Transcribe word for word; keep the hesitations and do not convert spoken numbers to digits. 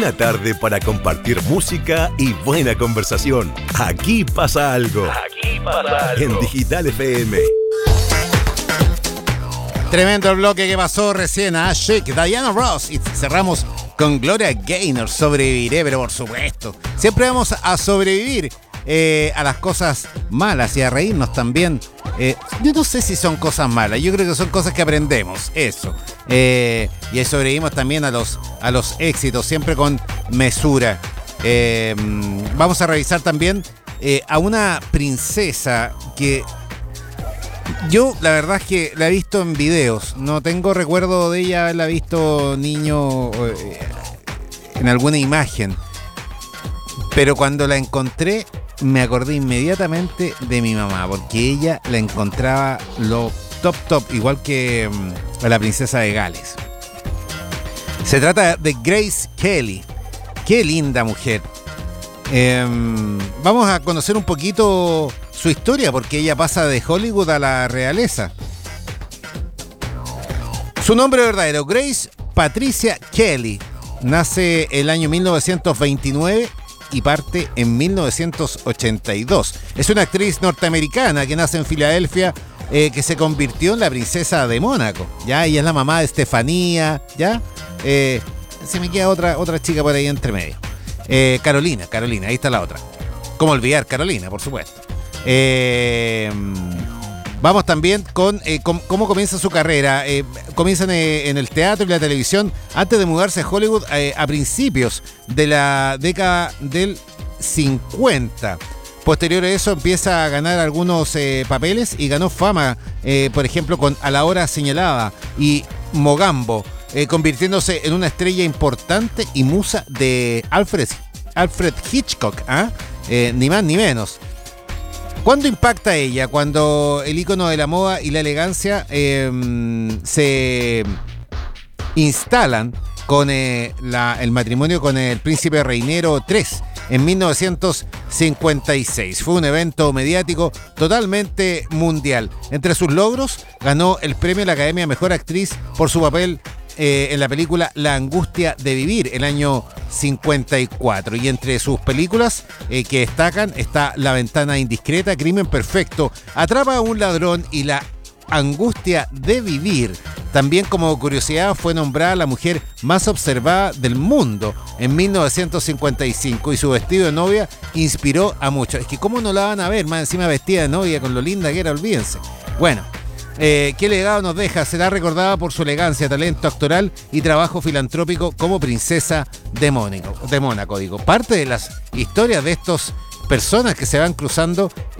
Una tarde para compartir música y buena conversación. Aquí pasa algo. Aquí pasa algo. En Digital F M. Tremendo el bloque que pasó recién a Chic, Diana Ross. Y cerramos con Gloria Gaynor, Sobreviviré, pero por supuesto, siempre vamos a sobrevivir eh, a las cosas malas y a reírnos también. Eh, yo no sé si son cosas malas, yo creo que son cosas que aprendemos, eso. Eh, y sobrevivimos también a los, a los éxitos, siempre con mesura. Eh, vamos a revisar también eh, a una princesa que yo la verdad es que la he visto en videos, no tengo recuerdo de ella haberla visto niño eh, en alguna imagen, pero cuando la encontré me acordé inmediatamente de mi mamá, porque ella la encontraba lo top top, igual que um, a la princesa de Gales. Se trata de Grace Kelly. Qué linda mujer. Eh, vamos a conocer un poquito su historia, porque ella pasa de Hollywood a la realeza. Su nombre verdadero, Grace Patricia Kelly. Nace el año mil novecientos veintinueve y parte en mil novecientos ochenta y dos. Es una actriz norteamericana que nace en Filadelfia, eh, que se convirtió en la princesa de Mónaco. Ya, ella es la mamá de Estefanía, ya. Eh, se me queda otra, otra chica por ahí entre medio. Eh, Carolina, Carolina, ahí está la otra. ¿Cómo olvidar Carolina, por supuesto? Eh, vamos también con eh, com, cómo comienza su carrera. Eh, comienzan eh, en el teatro y la televisión antes de mudarse a Hollywood eh, a principios de la década del cincuenta. Posterior a eso empieza a ganar algunos eh, papeles y ganó fama, eh, por ejemplo, con A la hora señalada y Mogambo, eh, convirtiéndose en una estrella importante y musa de Alfred, Alfred Hitchcock, ¿eh? Eh, ni más ni menos. ¿Cuándo impacta ella? Cuando el ícono de la moda y la elegancia eh, se instalan con eh, la, el matrimonio con el príncipe Reinero tercero en mil novecientos cincuenta y seis. Fue un evento mediático totalmente mundial. Entre sus logros, ganó el premio de la Academia Mejor Actriz por su papel eh, en la película La angustia de vivir, el año cincuenta y cuatro. Y entre sus películas eh, que destacan está La ventana indiscreta, Crimen perfecto, Atrapa a un ladrón y La angustia de vivir. También, como curiosidad, fue nombrada la mujer más observada del mundo en mil novecientos cincuenta y cinco y su vestido de novia inspiró a muchos. Es que cómo no la van a ver más encima vestida de novia con lo linda que era, olvídense. Bueno, eh, ¿qué legado nos deja? Será recordada por su elegancia, talento actoral y trabajo filantrópico como princesa de Mónaco. De Mónaco, digo. Parte de las historias de estos personas que se van cruzando